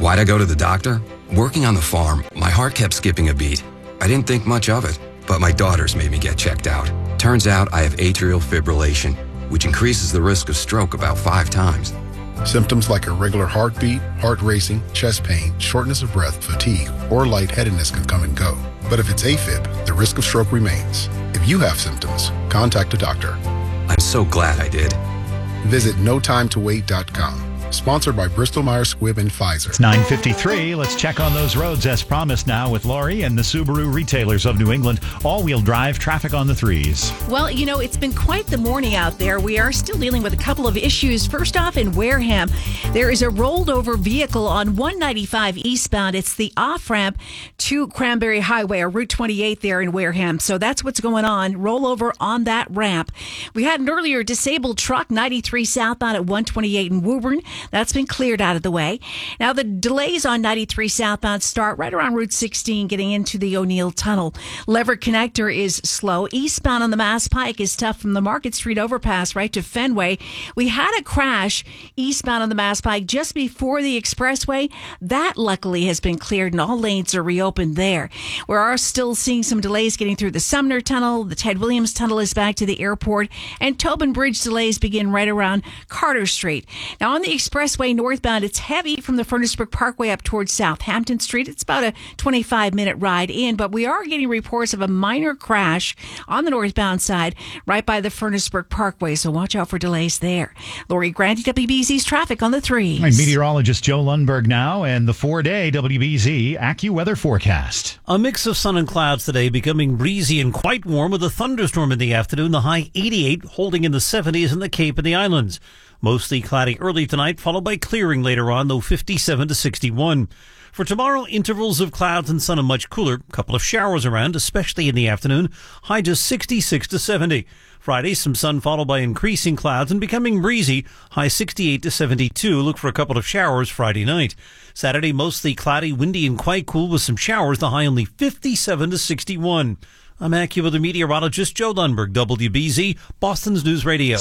Why'd I go to the doctor? Working on the farm, my heart kept skipping a beat. I didn't think much of it, but my daughters made me get checked out. Turns out I have atrial fibrillation, which increases the risk of stroke about 5 times. Symptoms like irregular heartbeat, heart racing, chest pain, shortness of breath, fatigue, or lightheadedness can come and go. But if it's AFib, the risk of stroke remains. If you have symptoms, contact a doctor. I'm so glad I did. Visit notimetowait.com. Sponsored by Bristol-Myers Squibb and Pfizer. It's 9:53. Let's check on those roads as promised now with Lori and the Subaru retailers of New England. All-wheel drive traffic on the 3s. Well, it's been quite the morning out there. We are still dealing with a couple of issues. First off, in Wareham, there is a rolled over vehicle on 195 eastbound. It's the off-ramp to Cranberry Highway or Route 28 there in Wareham. So that's what's going on. Rollover on that ramp. We had an earlier disabled truck, 93 southbound at 128 in Woburn. That's been cleared out of the way. Now, the delays on 93 southbound start right around Route 16 getting into the O'Neill Tunnel. Lever Connector is slow. Eastbound on the Mass Pike is tough from the Market Street overpass right to Fenway. We had a crash eastbound on the Mass Pike just before the expressway. That luckily has been cleared and all lanes are reopened there. We are still seeing some delays getting through the Sumner Tunnel. The Ted Williams Tunnel is back to the airport, and Tobin Bridge delays begin right around Carter Street. Now, on the expressway northbound, it's heavy from the Furnace-Brook Parkway up towards Southampton Street. It's about a 25-minute ride in, but we are getting reports of a minor crash on the northbound side right by the Furnace-Brook Parkway, so watch out for delays there. Lori Grant, WBZ's traffic on the 3s. Right, meteorologist Joe Lundberg now, and the 4-day WBZ AccuWeather forecast. A mix of sun and clouds today, becoming breezy and quite warm with a thunderstorm in the afternoon. The high 88, holding in the 70s in the Cape and the Islands. Mostly cloudy early tonight, followed by clearing later on, though 57 to 61. For tomorrow, intervals of clouds and sun and much cooler. A couple of showers around, especially in the afternoon. High just 66 to 70. Friday, some sun followed by increasing clouds and becoming breezy. High 68 to 72. Look for a couple of showers Friday night. Saturday, mostly cloudy, windy, and quite cool with some showers. The high only 57 to 61. I'm AccuWeather meteorologist Joe Lundberg, WBZ, Boston's News Radio.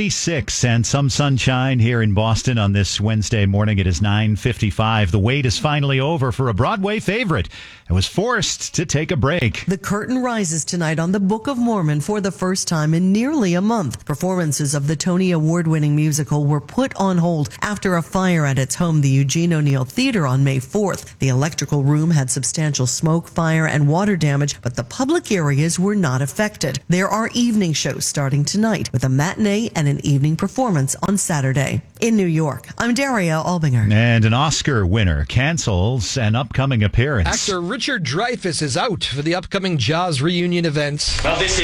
76 and some sunshine here in Boston on this Wednesday morning. It is 9:55. The wait is finally over for a Broadway favorite. It was forced to take a break. The curtain rises tonight on the Book of Mormon for the first time in nearly a month. Performances of the Tony Award-winning musical were put on hold after a fire at its home, the Eugene O'Neill Theater, on May 4th. The electrical room had substantial smoke, fire, and water damage, but the public areas were not affected. There are evening shows starting tonight with a matinee and an evening performance on Saturday. In New York, I'm Daria Albinger. And an Oscar winner cancels an upcoming appearance. Actor Richard Dreyfuss is out for the upcoming Jaws reunion event. Well, this